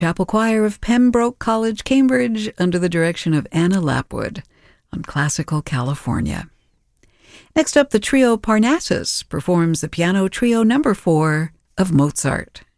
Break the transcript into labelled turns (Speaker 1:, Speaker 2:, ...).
Speaker 1: Chapel Choir of Pembroke College, Cambridge, under the direction of Anna Lapwood on Classical California. Next up, the trio Parnassus performs the piano trio number 4 of Mozart.